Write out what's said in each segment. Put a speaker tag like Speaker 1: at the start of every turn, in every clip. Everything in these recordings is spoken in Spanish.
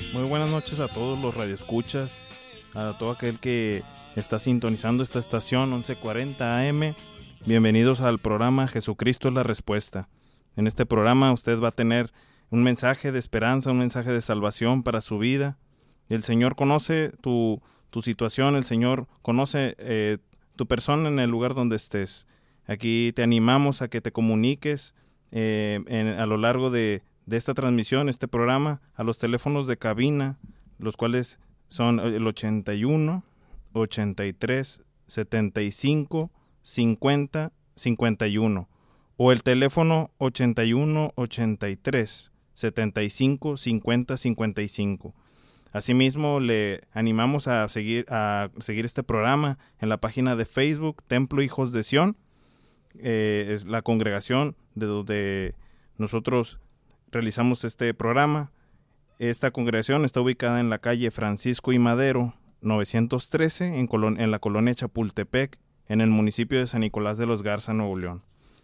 Speaker 1: Muy buenas noches a todos los radioescuchas, a todo aquel que está sintonizando esta estación 1140 AM. Bienvenidos al programa Jesucristo es la Respuesta. En este programa usted va a tener un mensaje de esperanza, un mensaje de salvación para su vida. El Señor conoce tu situación, el Señor conoce tu persona en el lugar donde estés. Aquí te animamos a que te comuniques a lo largo de esta transmisión, este programa, a los teléfonos de cabina, los cuales son el 81 83 75 50 51 o el teléfono 81 83 75 50 55. Asimismo, le animamos a seguir este programa en la página de Facebook Templo Hijos de Sión. Es la congregación de donde nosotros realizamos este programa. Esta congregación está ubicada en la calle Francisco y Madero, 913, en la colonia Chapultepec, en el municipio de San Nicolás de los Garza, Nuevo León.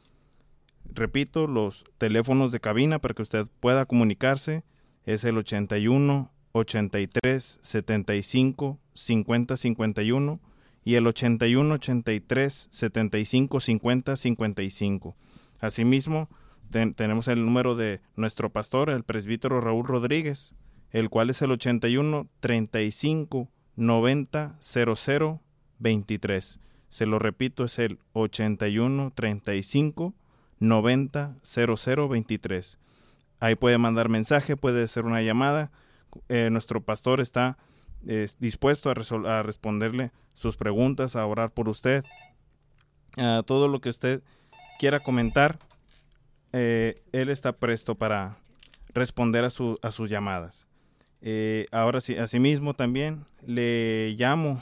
Speaker 1: Repito, los teléfonos de cabina para que usted pueda comunicarse es el 81 83 75 50 51 y el 81 83 75 50 55. Asimismo, tenemos el número de nuestro pastor, el presbítero Raúl Rodríguez, el cual es el 81 35 90 00 23. Se lo repito, es el 81 35 90 00 23. Ahí puede mandar mensaje, puede hacer una llamada. Nuestro pastor está dispuesto a responderle sus preguntas, a orar por usted, a todo lo que usted quiera comentar. Él está presto para responder a sus llamadas. Ahora sí, asimismo también le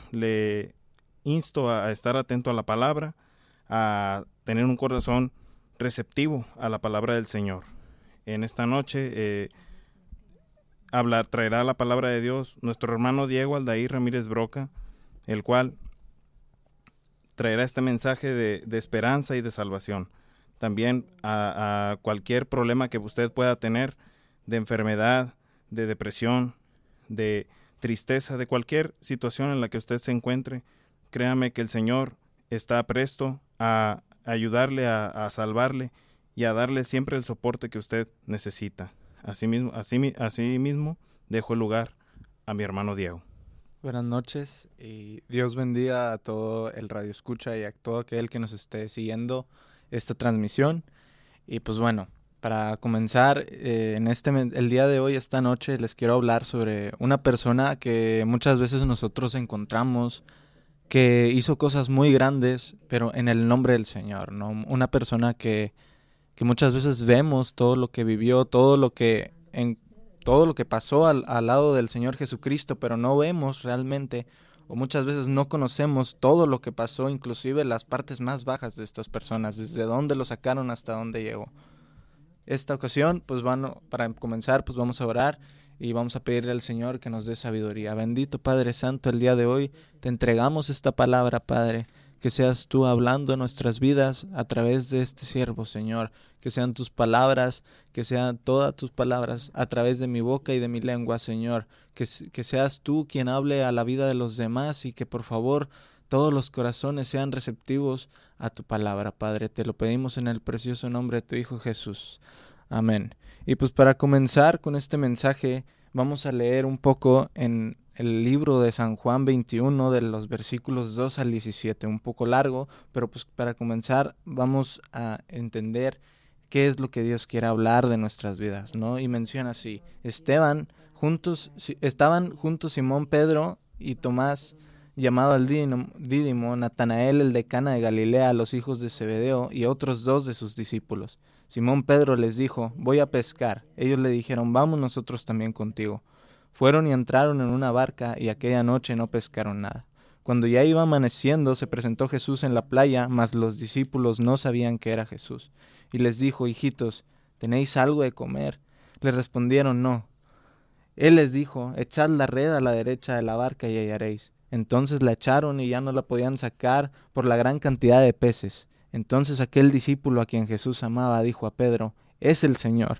Speaker 1: insto a estar atento a la palabra, a tener un corazón receptivo a la palabra del Señor. En esta noche traerá la palabra de Dios nuestro hermano Diego Aldair Ramírez Broca, el cual traerá este mensaje de esperanza y de salvación. También a cualquier problema que usted pueda tener, de enfermedad, de depresión, de tristeza, de cualquier situación en la que usted se encuentre, créame que el Señor está presto a ayudarle, a salvarle y a darle siempre el soporte que usted necesita. Asimismo, dejo el lugar a mi hermano Diego.
Speaker 2: Buenas noches y Dios bendiga a todo el radio escucha y a todo aquel que nos esté siguiendo esta transmisión. Y pues bueno, para comenzar, el día de hoy, esta noche, les quiero hablar sobre una persona que muchas veces nosotros encontramos que hizo cosas muy grandes, pero en el nombre del Señor, ¿no? Una persona que muchas veces vemos todo lo que vivió, todo lo que pasó al lado del Señor Jesucristo, pero no vemos realmente, o muchas veces no conocemos todo lo que pasó, inclusive las partes más bajas de estas personas, desde dónde lo sacaron hasta dónde llegó. Esta ocasión, pues para comenzar, pues vamos a orar y vamos a pedirle al Señor que nos dé sabiduría. Bendito Padre Santo, el día de hoy te entregamos esta palabra, Padre, que seas tú hablando en nuestras vidas a través de este siervo, Señor, que sean tus palabras, que sean todas tus palabras a través de mi boca y de mi lengua, Señor, que seas tú quien hable a la vida de los demás y que por favor todos los corazones sean receptivos a tu palabra, Padre. Te lo pedimos en el precioso nombre de tu Hijo Jesús. Amén. Y pues para comenzar con este mensaje, vamos a leer un poco en el libro de San Juan 21, de los versículos 2 al 17, un poco largo, pero pues para comenzar vamos a entender qué es lo que Dios quiere hablar de nuestras vidas, ¿no? Y menciona así: estaban juntos Simón Pedro y Tomás, llamado el Dídimo, Natanael el de Cana de Galilea, los hijos de Zebedeo, y otros 2 de sus discípulos. Simón Pedro les dijo: voy a pescar. Ellos le dijeron: vamos nosotros también contigo. Fueron y entraron en una barca, y aquella noche no pescaron nada. Cuando ya iba amaneciendo, se presentó Jesús en la playa, mas los discípulos no sabían que era Jesús. Y les dijo: hijitos, ¿tenéis algo de comer? Les respondieron: no. Él les dijo: echad la red a la derecha de la barca y hallaréis. Entonces la echaron y ya no la podían sacar por la gran cantidad de peces. Entonces aquel discípulo a quien Jesús amaba dijo a Pedro: es el Señor.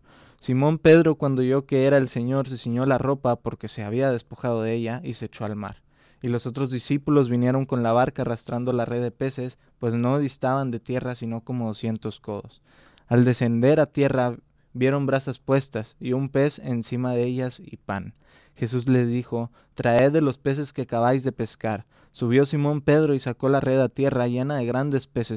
Speaker 2: Simón Pedro, cuando oyó que era el Señor, se ciñó la ropa porque se había despojado de ella y se echó al mar. Y los otros discípulos vinieron con la barca arrastrando la red de peces, pues no distaban de tierra sino como 200 codos. Al descender a tierra vieron brasas puestas y un pez encima de ellas y pan. Jesús les dijo: «Traed de los peces que acabáis de pescar». Subió Simón Pedro y sacó la red a tierra llena de grandes peces,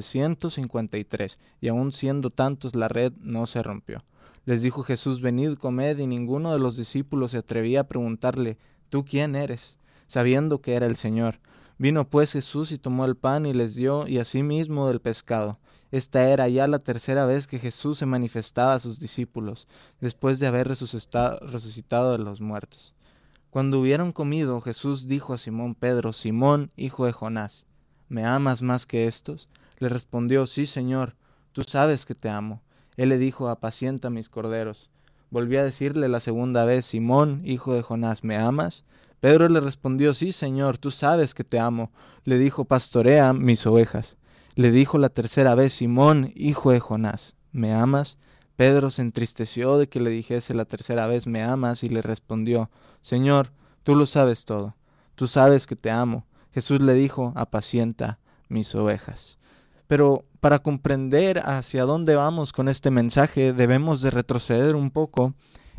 Speaker 2: 153, y aun siendo tantos la red no se rompió. Les dijo Jesús: «Venid, comed», y ninguno de los discípulos se atrevía a preguntarle: «¿Tú quién eres?», sabiendo que era el Señor. Vino pues Jesús y tomó el pan y les dio, y asimismo del pescado. Esta era ya la tercera vez que Jesús se manifestaba a sus discípulos, después de haber resucitado de los muertos. Cuando hubieron comido, Jesús dijo a Simón Pedro: «Simón, hijo de Jonás, ¿me amas más que estos?». Le respondió: «Sí, Señor, tú sabes que te amo». Él le dijo: «Apacienta mis corderos». Volvió a decirle la segunda vez: «Simón, hijo de Jonás, ¿me amas?». Pedro le respondió: «Sí, Señor, tú sabes que te amo». Le dijo: «Pastorea mis ovejas». Le dijo la tercera vez: «Simón, hijo de Jonás, ¿me amas?». Pedro se entristeció de que le dijese la tercera vez: «¿Me amas?», y le respondió: «Señor, tú lo sabes todo, tú sabes que te amo». Jesús le dijo: «Apacienta mis ovejas». Pero para comprender hacia dónde vamos con este mensaje, debemos de retroceder un poco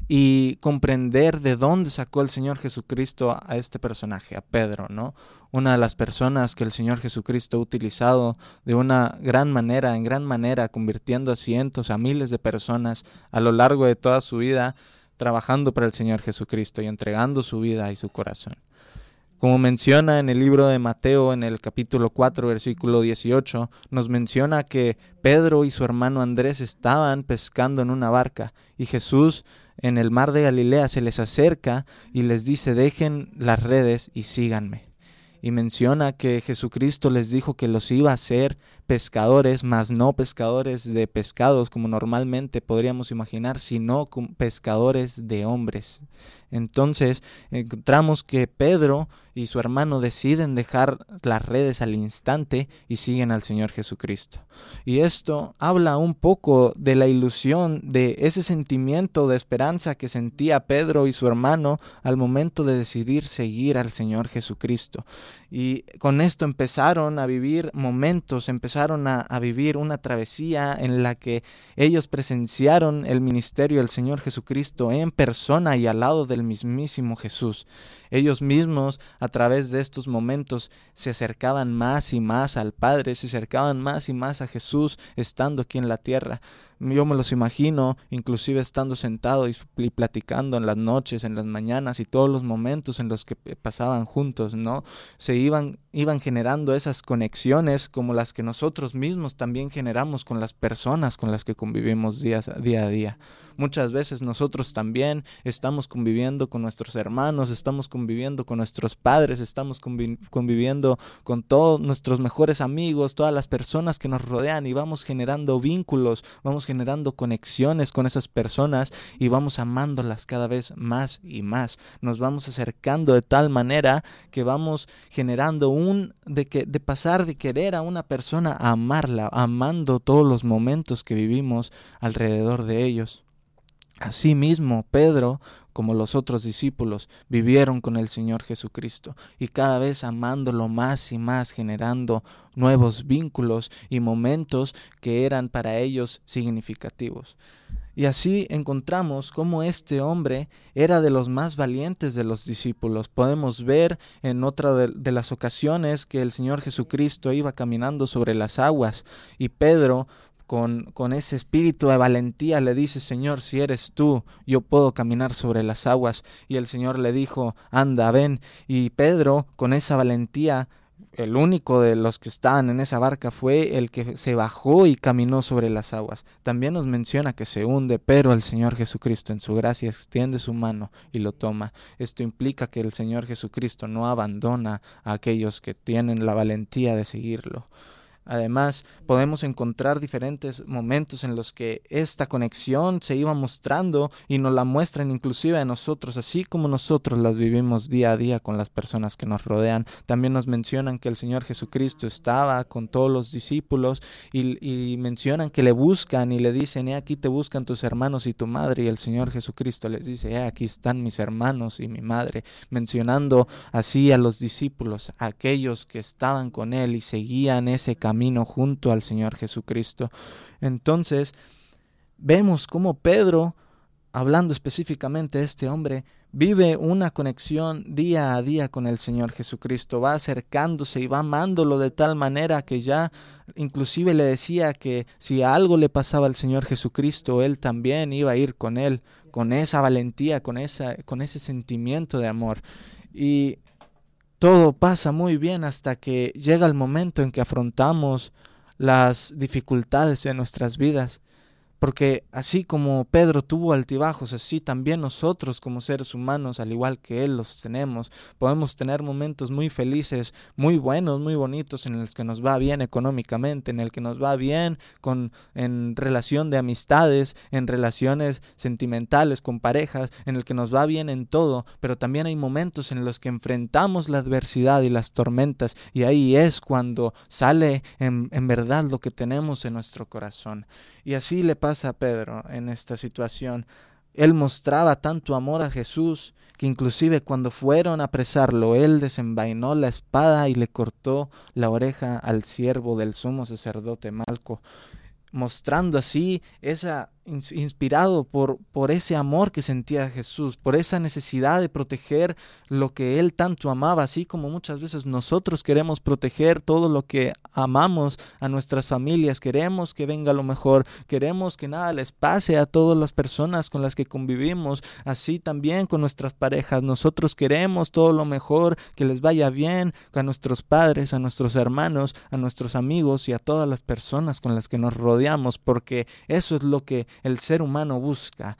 Speaker 2: y comprender de dónde sacó el Señor Jesucristo a este personaje, a Pedro, ¿no? Una de las personas que el Señor Jesucristo ha utilizado de una gran manera, en gran manera, convirtiendo a cientos, a miles de personas a lo largo de toda su vida, trabajando para el Señor Jesucristo y entregando su vida y su corazón. Como menciona en el libro de Mateo, en el capítulo 4, versículo 18, nos menciona que Pedro y su hermano Andrés estaban pescando en una barca y Jesús en el mar de Galilea se les acerca y les dice: «Dejen las redes y síganme». Y menciona que Jesucristo les dijo que los iba a hacer pescadores, mas no pescadores de pescados como normalmente podríamos imaginar, sino pescadores de hombres. Entonces encontramos que Pedro y su hermano deciden dejar las redes al instante y siguen al Señor Jesucristo. Y esto habla un poco de la ilusión, de ese sentimiento de esperanza que sentía Pedro y su hermano al momento de decidir seguir al Señor Jesucristo. Y con esto empezaron a vivir momentos, empezaron a vivir una travesía en la que ellos presenciaron el ministerio del Señor Jesucristo en persona y al lado del mismísimo Jesús. Ellos mismos, a través de estos momentos, se acercaban más y más al Padre, se acercaban más y más a Jesús estando aquí en la tierra. Yo me los imagino, inclusive estando sentado y platicando en las noches, en las mañanas y todos los momentos en los que pasaban juntos, ¿no? Se iban generando esas conexiones como las que nosotros mismos también generamos con las personas con las que convivimos día a día. Muchas veces nosotros también estamos conviviendo con nuestros hermanos, estamos conviviendo con nuestros padres, estamos conviviendo con todos nuestros mejores amigos, todas las personas que nos rodean, y vamos generando vínculos, vamos generando conexiones con esas personas y vamos amándolas cada vez más y más. Nos vamos acercando de tal manera que vamos generando de pasar de querer a una persona a amarla, amando todos los momentos que vivimos alrededor de ellos. Asimismo, Pedro, como los otros discípulos, vivieron con el Señor Jesucristo y cada vez amándolo más y más, generando nuevos vínculos y momentos que eran para ellos significativos. Y así encontramos cómo este hombre era de los más valientes de los discípulos. Podemos ver en otra de las ocasiones que el Señor Jesucristo iba caminando sobre las aguas y Pedro, con ese espíritu de valentía, le dice: «Señor, si eres tú, yo puedo caminar sobre las aguas». Y el Señor le dijo: «Anda, ven». Y Pedro, con esa valentía, el único de los que estaban en esa barca, fue el que se bajó y caminó sobre las aguas. También nos menciona que se hunde, pero el Señor Jesucristo en su gracia extiende su mano y lo toma. Esto implica que el Señor Jesucristo no abandona a aquellos que tienen la valentía de seguirlo. Además, podemos encontrar diferentes momentos en los que esta conexión se iba mostrando y nos la muestran inclusive a nosotros, así como nosotros las vivimos día a día con las personas que nos rodean. También nos mencionan que el Señor Jesucristo estaba con todos los discípulos y mencionan que le buscan y le dicen: aquí te buscan tus hermanos y tu madre. Y el Señor Jesucristo les dice: aquí están mis hermanos y mi madre, mencionando así a los discípulos, a aquellos que estaban con él y seguían ese camino junto al Señor Jesucristo. Entonces vemos cómo Pedro, hablando específicamente de este hombre, vive una conexión día a día con el Señor Jesucristo, va acercándose y va amándolo de tal manera que ya inclusive le decía que si algo le pasaba al Señor Jesucristo, él también iba a ir con él, con esa valentía, con ese sentimiento de amor. Y todo pasa muy bien hasta que llega el momento en que afrontamos las dificultades de nuestras vidas. Porque así como Pedro tuvo altibajos, así también nosotros como seres humanos, al igual que él los tenemos, podemos tener momentos muy felices, muy buenos, muy bonitos, en los que nos va bien económicamente, en el que nos va bien en relación de amistades, en relaciones sentimentales con parejas, en el que nos va bien en todo, pero también hay momentos en los que enfrentamos la adversidad y las tormentas, y ahí es cuando sale en verdad lo que tenemos en nuestro corazón. Y así le pasa a Pedro en esta situación. Él mostraba tanto amor a Jesús que inclusive cuando fueron a apresarlo, él desenvainó la espada y le cortó la oreja al siervo del sumo sacerdote Malco, mostrando así inspirado por ese amor que sentía Jesús, por esa necesidad de proteger lo que él tanto amaba, así como muchas veces nosotros queremos proteger todo lo que amamos a nuestras familias, queremos que venga lo mejor, queremos que nada les pase a todas las personas con las que convivimos, así también con nuestras parejas, nosotros queremos todo lo mejor, que les vaya bien a nuestros padres, a nuestros hermanos, a nuestros amigos y a todas las personas con las que nos rodeamos, porque eso es lo que el ser humano busca,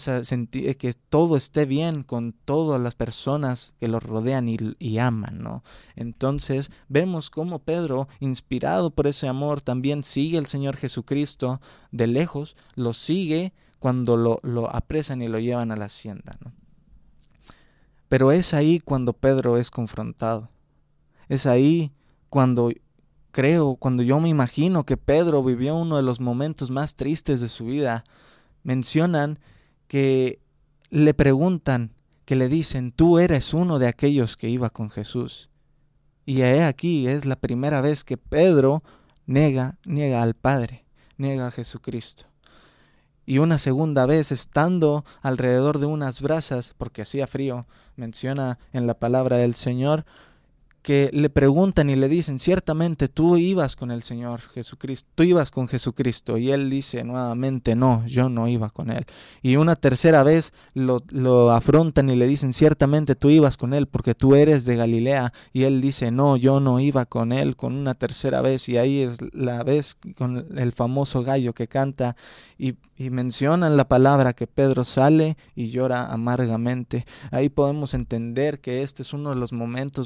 Speaker 2: que todo esté bien con todas las personas que los rodean y aman, ¿no? Entonces vemos cómo Pedro, inspirado por ese amor, también sigue al Señor Jesucristo de lejos, lo sigue cuando lo apresan y lo llevan a la hacienda, ¿no? Pero es ahí cuando Pedro es confrontado, es ahí cuando yo me imagino que Pedro vivió uno de los momentos más tristes de su vida. Mencionan que le preguntan, que le dicen: tú eres uno de aquellos que iba con Jesús. Y aquí es la primera vez que Pedro niega al Padre, niega a Jesucristo. Y una segunda vez, estando alrededor de unas brasas, porque hacía frío, menciona en la palabra del Señor, que le preguntan y le dicen: ciertamente tú ibas con el Señor Jesucristo, tú ibas con Jesucristo, y él dice nuevamente: no, yo no iba con él. Y una tercera vez lo afrontan y le dicen: ciertamente tú ibas con él porque tú eres de Galilea, y él dice: no, yo no iba con él, con una tercera vez. Y ahí es la vez con el famoso gallo que canta, y mencionan la palabra que Pedro sale y llora amargamente. Ahí podemos entender que este es uno de los momentos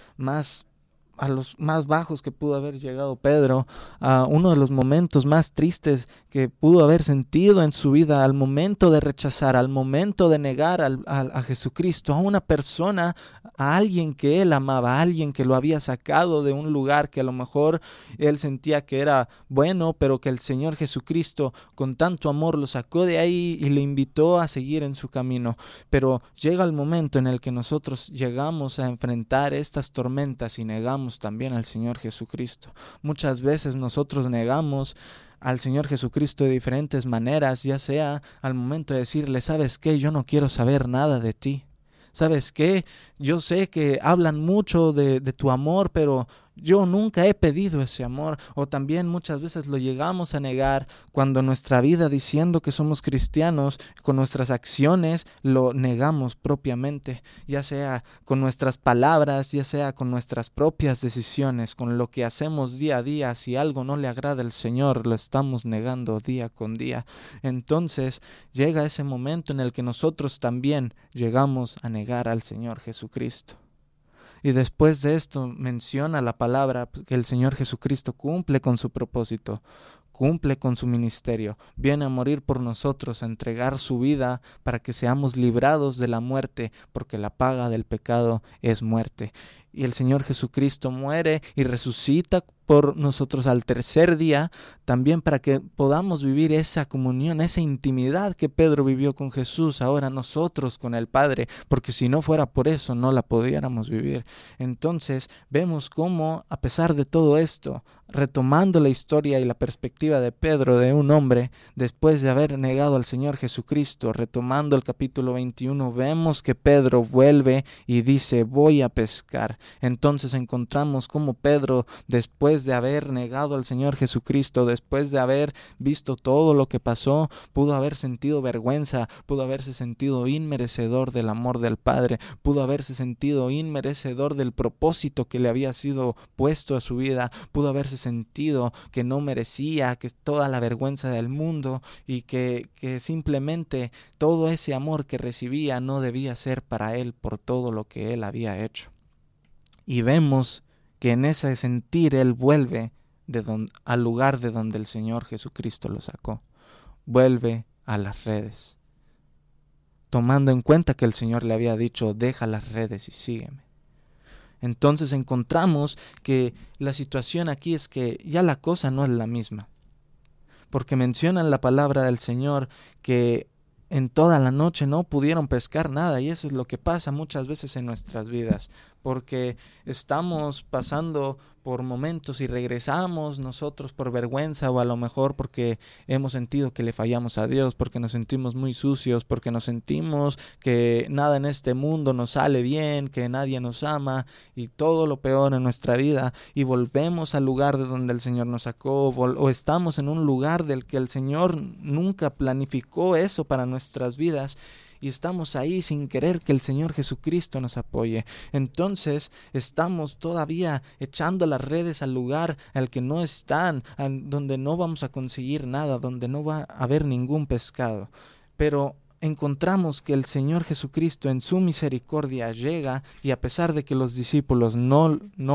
Speaker 2: a los más bajos que pudo haber llegado Pedro, a uno de los momentos más tristes que pudo haber sentido en su vida, al momento de rechazar, al momento de negar a Jesucristo, a una persona, a alguien que él amaba, a alguien que lo había sacado de un lugar que a lo mejor él sentía que era bueno, pero que el Señor Jesucristo con tanto amor lo sacó de ahí y le invitó a seguir en su camino. Pero llega el momento en el que nosotros llegamos a enfrentar estas tormentas y negamos también al Señor Jesucristo. Muchas veces nosotros negamos al Señor Jesucristo de diferentes maneras, ya sea al momento de decirle: ¿sabes qué? Yo no quiero saber nada de ti. ¿Sabes qué? Yo sé que hablan mucho de tu amor, pero yo nunca he pedido ese amor. O también muchas veces lo llegamos a negar cuando nuestra vida, diciendo que somos cristianos, con nuestras acciones lo negamos propiamente, ya sea con nuestras palabras, ya sea con nuestras propias decisiones, con lo que hacemos día a día. Si algo no le agrada al Señor, lo estamos negando día con día. Entonces llega ese momento en el que nosotros también llegamos a negar al Señor Jesucristo. Y después de esto menciona la palabra que el Señor Jesucristo cumple con su propósito, cumple con su ministerio, viene a morir por nosotros, a entregar su vida para que seamos librados de la muerte, porque la paga del pecado es muerte. Y el Señor Jesucristo muere y resucita por nosotros al tercer día, también para que podamos vivir esa comunión, esa intimidad que Pedro vivió con Jesús, ahora nosotros con el Padre, porque si no fuera por eso no la pudiéramos vivir. Entonces vemos cómo, a pesar de todo esto, retomando la historia y la perspectiva de Pedro, de un hombre, después de haber negado al Señor Jesucristo, retomando el capítulo 21, vemos que Pedro vuelve y dice, voy a pescar. Entonces encontramos cómo Pedro, después de haber negado al Señor Jesucristo, después de haber visto todo lo que pasó, pudo haber sentido vergüenza, pudo haberse sentido inmerecedor del amor del Padre, pudo haberse sentido inmerecedor del propósito que le había sido puesto a su vida, pudo haberse sentido que no merecía, que toda la vergüenza del mundo y que simplemente todo ese amor que recibía no debía ser para él por todo lo que él había hecho. Y vemos que en ese sentir él vuelve al lugar de donde el Señor Jesucristo lo sacó. Vuelve a las redes, tomando en cuenta que el Señor le había dicho, deja las redes y sígueme. Entonces encontramos que la situación aquí es que ya la cosa no es la misma, porque mencionan la palabra del Señor que en toda la noche no pudieron pescar nada, y eso es lo que pasa muchas veces en nuestras vidas, porque estamos pasando por momentos y regresamos nosotros por vergüenza o a lo mejor porque hemos sentido que le fallamos a Dios, porque nos sentimos muy sucios, porque nos sentimos que nada en este mundo nos sale bien, que nadie nos ama y todo lo peor en nuestra vida, y volvemos al lugar de donde el Señor nos sacó o estamos en un lugar del que el Señor nunca planificó eso para nuestras vidas, y estamos ahí sin querer que el Señor Jesucristo nos apoye. Entonces estamos todavía echando las redes al lugar al que no están, donde no vamos a conseguir nada, donde no va a haber ningún pescado. Pero encontramos que el Señor Jesucristo en su misericordia llega, y a pesar de que los discípulos no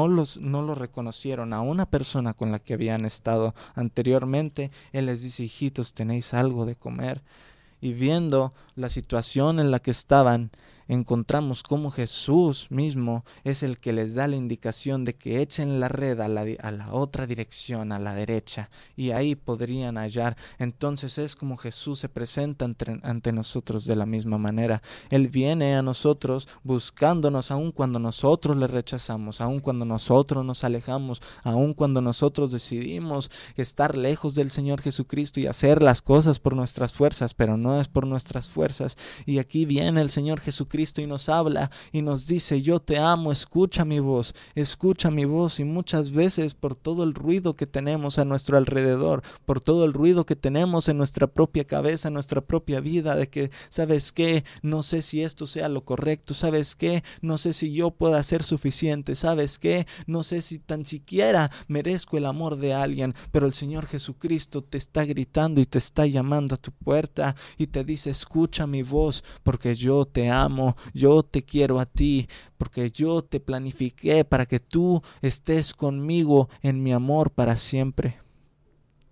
Speaker 2: lo reconocieron a una persona con la que habían estado anteriormente, Él les dice, hijitos, ¿tenéis algo de comer? Y viendo la situación en la que estaban, encontramos cómo Jesús mismo es el que les da la indicación de que echen la red a la otra dirección, a la derecha, y ahí podrían hallar. Entonces es como Jesús se presenta ante nosotros de la misma manera. Él viene a nosotros buscándonos aun cuando nosotros le rechazamos, aun cuando nosotros nos alejamos, aun cuando nosotros decidimos estar lejos del Señor Jesucristo y hacer las cosas por nuestras fuerzas, pero no es por nuestras fuerzas. Y aquí viene el Señor Jesucristo y nos habla y nos dice, yo te amo, escucha mi voz. Y muchas veces por todo el ruido que tenemos a nuestro alrededor, por todo el ruido que tenemos en nuestra propia cabeza, en nuestra propia vida, de que, ¿sabes qué? No sé si esto sea lo correcto, ¿sabes qué? No sé si yo pueda ser suficiente, ¿sabes qué? No sé si tan siquiera merezco el amor de alguien, pero el Señor Jesucristo te está gritando y te está llamando a tu puerta y te dice, escucha mi voz, porque yo te amo, yo te quiero a ti, porque yo te planifiqué para que tú estés conmigo en mi amor para siempre.